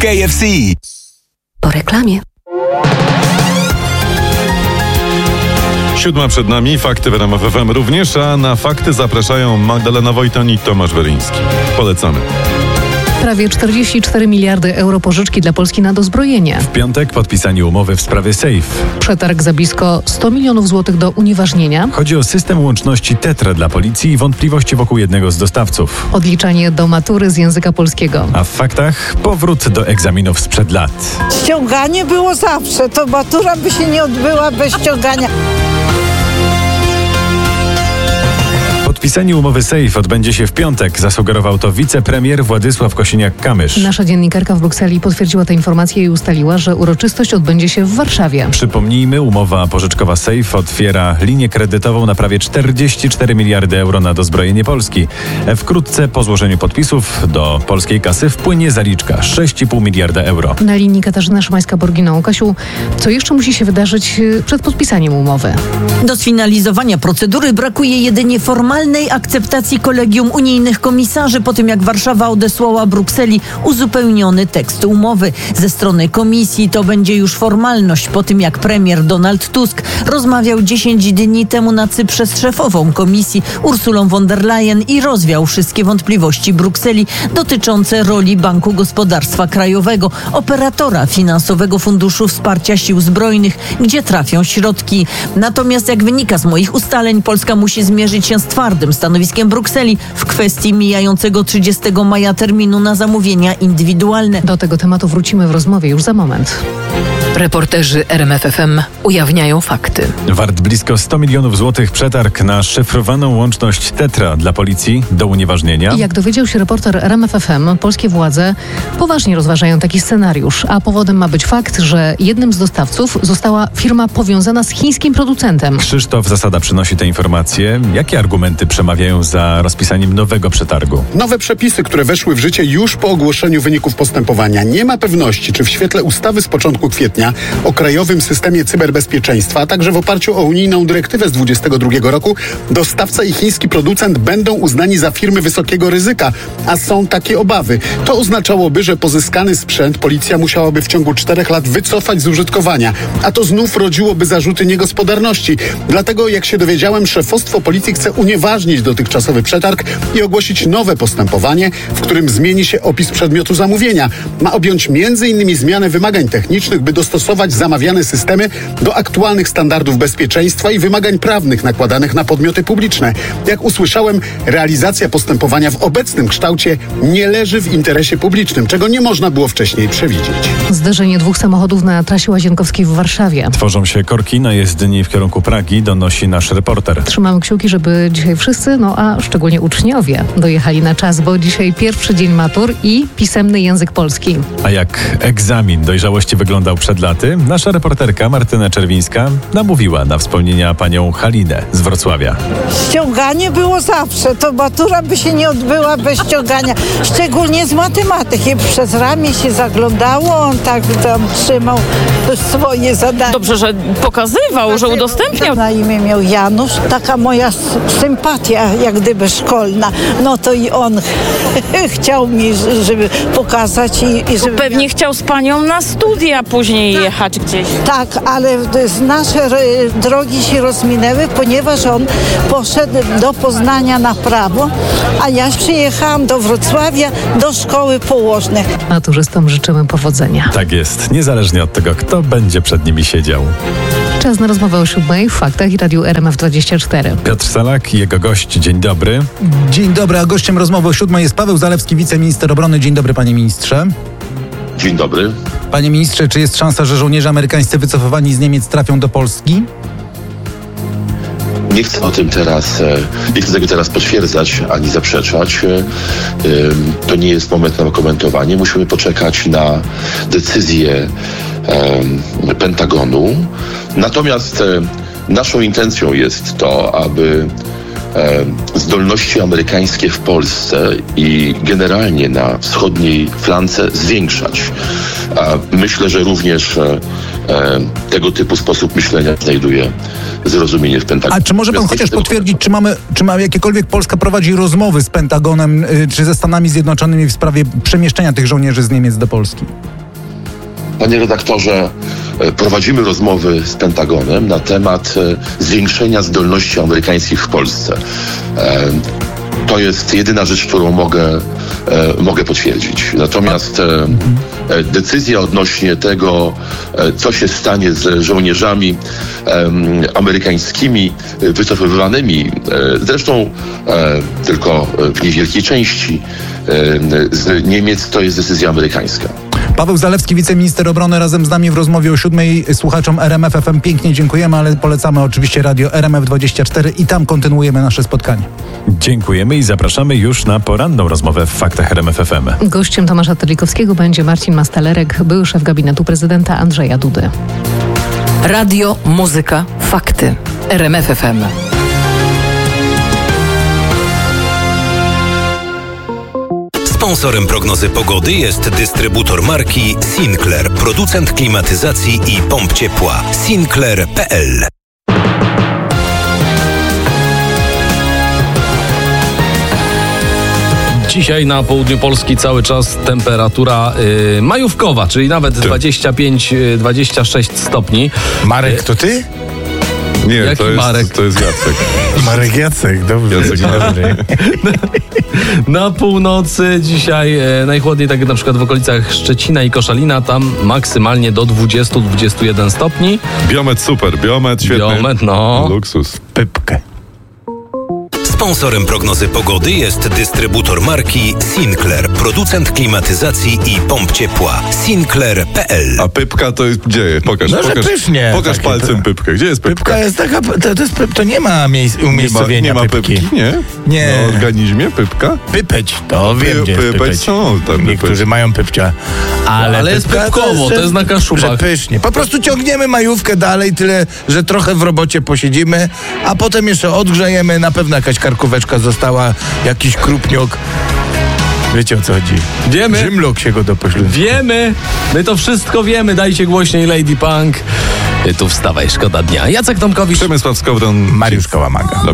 KFC. Po reklamie. 7 przed nami, fakty w RMF FM również, a na fakty zapraszają Magdalena Wojtan i Tomasz Weryński. Polecamy. Prawie 44 miliardy euro pożyczki dla Polski na dozbrojenie. W piątek podpisanie umowy w sprawie SAFE. Przetarg za blisko 100 milionów złotych do unieważnienia. Chodzi o system łączności Tetra dla policji i wątpliwości wokół jednego z dostawców. Odliczanie do matury z języka polskiego. A w faktach powrót do egzaminów sprzed lat. Ściąganie było zawsze, to matura by się nie odbyła bez ściągania. Podpisanie umowy SAFE odbędzie się w piątek, zasugerował to wicepremier Władysław Kosiniak-Kamysz. Nasza dziennikarka w Brukseli potwierdziła tę informację i ustaliła, że uroczystość odbędzie się w Warszawie. Przypomnijmy, umowa pożyczkowa SAFE otwiera linię kredytową na prawie 44 miliardy euro na dozbrojenie Polski. Wkrótce po złożeniu podpisów do polskiej kasy wpłynie zaliczka 6,5 miliarda euro. Na linii Katarzyna Szymańska-Borginą. Kasiu, co jeszcze musi się wydarzyć przed podpisaniem umowy? Do sfinalizowania procedury brakuje jedynie formalnej akceptacji kolegium unijnych komisarzy po tym, jak Warszawa odesłała Brukseli uzupełniony tekst umowy. Ze strony komisji to będzie już formalność po tym, jak premier Donald Tusk rozmawiał 10 dni temu na Cyprze z szefową komisji Ursulą von der Leyen i rozwiał wszystkie wątpliwości Brukseli dotyczące roli Banku Gospodarstwa Krajowego, operatora finansowego Funduszu Wsparcia Sił Zbrojnych, gdzie trafią środki. Natomiast jak wynika z moich ustaleń, Polska musi zmierzyć się z twardym stanowiskiem Brukseli w kwestii mijającego 30 maja terminu na zamówienia indywidualne. Do tego tematu wrócimy w rozmowie już za moment. Reporterzy RMF FM ujawniają fakty. Wart blisko 100 milionów złotych przetarg na szyfrowaną łączność Tetra dla policji do unieważnienia. I jak dowiedział się reporter RMF FM, polskie władze poważnie rozważają taki scenariusz, a powodem ma być fakt, że jednym z dostawców została firma powiązana z chińskim producentem. Krzysztof Zasada przynosi te informacje. Jakie argumenty przemawiają za rozpisaniem nowego przetargu? Nowe przepisy, które weszły w życie już po ogłoszeniu wyników postępowania. Nie ma pewności, czy w świetle ustawy z początku kwietnia o Krajowym Systemie Cyberbezpieczeństwa, a także w oparciu o unijną dyrektywę z 2022 roku, dostawca i chiński producent będą uznani za firmy wysokiego ryzyka, a są takie obawy. To oznaczałoby, że pozyskany sprzęt policja musiałaby w ciągu 4 lat wycofać z użytkowania, a to znów rodziłoby zarzuty niegospodarności. Dlatego, jak się dowiedziałem, szefostwo policji chce unieważnić dotychczasowy przetarg i ogłosić nowe postępowanie, w którym zmieni się opis przedmiotu zamówienia. Ma objąć m.in. zmianę wymagań technicznych, by dostosować zamawiane systemy do aktualnych standardów bezpieczeństwa i wymagań prawnych nakładanych na podmioty publiczne. Jak usłyszałem, realizacja postępowania w obecnym kształcie nie leży w interesie publicznym, czego nie można było wcześniej przewidzieć. Zderzenie 2 samochodów na trasie Łazienkowskiej w Warszawie. Tworzą się korki na jezdni w kierunku Pragi, donosi nasz reporter. Trzymamy kciuki, żeby dzisiaj wszyscy, a szczególnie uczniowie, dojechali na czas, bo dzisiaj pierwszy dzień matur i pisemny język polski. A jak egzamin dojrzałości wyglądał przed laty, nasza reporterka Martyna Czerwińska namówiła na wspomnienia panią Halinę z Wrocławia. Ściąganie było zawsze, to matura by się nie odbyła bez ściągania, szczególnie z matematyki. Przez ramię się zaglądało, on tak tam trzymał swoje zadania. Dobrze, że pokazywał, że udostępniał. Na imię miał Janusz, taka moja sympatia, jak gdyby szkolna. No to i on chciał mi, żeby pokazać i żeby... Pewnie chciał z panią na studia później jechać gdzieś. Tak, ale nasze drogi się rozminęły, ponieważ on poszedł do Poznania na prawo, a ja przyjechałam do Wrocławia do szkoły położnej. Maturzystom życzymy powodzenia. Tak jest, niezależnie od tego, kto będzie przed nimi siedział. Czas na rozmowę o 7 w Faktach i Radiu RMF24. Piotr Salak i jego gość. Dzień dobry. Dzień dobry, a gościem rozmowy o 7 jest Paweł Zalewski, wiceminister obrony. Dzień dobry, panie ministrze. Dzień dobry. Panie ministrze, czy jest szansa, że żołnierze amerykańscy wycofywani z Niemiec trafią do Polski? Nie chcę tego teraz potwierdzać ani zaprzeczać. To nie jest moment na komentowanie. Musimy poczekać na decyzję Pentagonu. Natomiast naszą intencją jest to, aby zdolności amerykańskie w Polsce i generalnie na wschodniej flance zwiększać. Myślę, że również tego typu sposób myślenia znajduje zrozumienie w Pentagonie. A czy może pan chociaż potwierdzić, czy mamy jakiekolwiek Polska prowadzi rozmowy z Pentagonem czy ze Stanami Zjednoczonymi w sprawie przemieszczenia tych żołnierzy z Niemiec do Polski? Panie redaktorze, prowadzimy rozmowy z Pentagonem na temat zwiększenia zdolności amerykańskich w Polsce. To jest jedyna rzecz, którą mogę potwierdzić. Natomiast decyzja odnośnie tego, co się stanie z żołnierzami amerykańskimi wycofywanymi, zresztą tylko w niewielkiej części z Niemiec, to jest decyzja amerykańska. Paweł Zalewski, wiceminister obrony, razem z nami w rozmowie o 7:00. Słuchaczom RMF FM pięknie dziękujemy, ale polecamy oczywiście radio RMF24 i tam kontynuujemy nasze spotkanie. Dziękujemy i zapraszamy już na poranną rozmowę w Faktach RMF FM. Gościem Tomasza Terlikowskiego będzie Marcin Mastalerek, były szef gabinetu prezydenta Andrzeja Dudy. Radio, muzyka, fakty. RMF FM. Sponsorem prognozy pogody jest dystrybutor marki Sinclair, producent klimatyzacji i pomp ciepła. Sinclair.pl. Dzisiaj na południu Polski cały czas temperatura majówkowa, czyli nawet 25-26 stopni. Marek, to ty? Nie, Jaki to jest Marek? To jest Jacek. Marek Jacek, dobrze. Jacek, dobry. Na północy dzisiaj najchłodniej, tak na przykład w okolicach Szczecina i Koszalina, tam maksymalnie do 20-21 stopni. Biomet super, Biomet świetny. Biomet, no. Luksus. Pypkę. Sponsorem prognozy pogody jest dystrybutor marki Sinclair, producent klimatyzacji i pomp ciepła. Sinclair.pl. A pypka to jest gdzie? Pokaż, No, że pokaż, pysznie. pokaż Takie palcem to- pypkę. Gdzie jest pypka? Pypka jest taka, to nie ma umiejscowienia nie ma pypki. Nie? Nie. Na organizmie pypka? Pypeć, to wiem, gdzie jest Pypeć pypeć. są tam. Niektórzy mają pypcia. Ale jest pypka pypkowo, to jest na Kaszubach. Że pysznie. Po prostu ciągniemy majówkę dalej, tyle, że trochę w robocie posiedzimy, a potem jeszcze odgrzejemy, na pewno jakaś karkóweczka została, jakiś krupniok. Wiecie, o co chodzi? Wiemy. Grzymlok się go dopośledzą. Wiemy, my to wszystko wiemy. Dajcie głośniej Lady Punk. Tu wstawaj, szkoda dnia. Jacek Tomkowicz. Przemysław Skowron. Mariusz Kałamaga.